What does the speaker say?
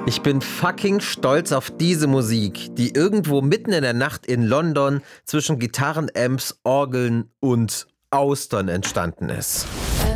Ich bin fucking stolz auf diese Musik, die irgendwo mitten in der Nacht in London zwischen Gitarrenamps, Orgeln und Austern entstanden ist.